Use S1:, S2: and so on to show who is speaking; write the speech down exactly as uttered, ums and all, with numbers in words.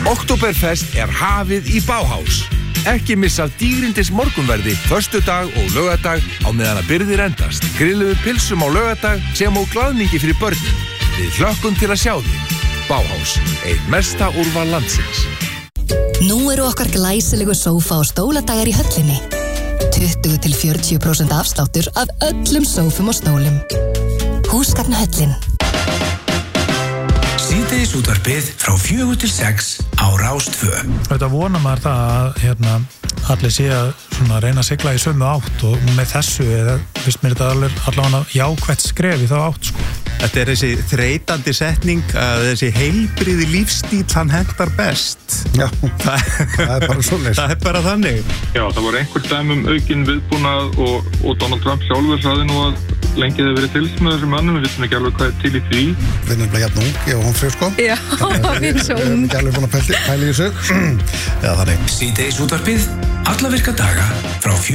S1: Oktoberfest er hafið í Bauhaus. Ekki missa dýrindis morgunverði föstudag og laugardag á meðan að birgðir endast. Grilluðu pilsum á laugardag sem og glaðningi fyrir börnin. Við hlökkum til að sjá þig. Bauhaus, einn mesta úrval landsins.
S2: Nú eru okkar glæsilegu sófa og stóladagar í höllinni. tuttugu til fjörutíu prósent afsláttur af öllum sófum og stólum. Húsgagnahöllin.
S3: Síðdegis útvarpið frá fjögur til sex á Rás tvö.
S4: Þetta vonar maður það að hérna, allir sé að svona, reyna að sigla í sömu átt og með þessu eða finnst mér þetta allavega jákvætt skref í þá átt sko.
S5: Þetta er þessi þreytandi setning að þessi heilbriði lífstíl hann hentar best.
S6: Já, það, það er bara svoleiðis.
S5: Það er bara þannig.
S7: Já, það voru einhver dæmi um aukinn viðbúnað og, og Donald Trump sjálfur sagði nú að lengi hefur verið fylgst með þessum mannum, við veitum ekki alveg hvað er til í því.
S6: Við erum nefnilega jafn ung, ég og hún fyrir sko.
S8: Já, við erum svo ung.
S6: Við erum ekki alveg búin að pæla í þessu. Já, þannig.
S3: Síðdegis útvarpið, alla virka daga frá fjögur